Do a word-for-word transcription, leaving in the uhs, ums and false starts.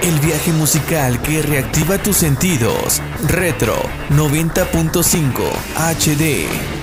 El viaje musical que reactiva tus sentidos. Retro noventa punto cinco H D.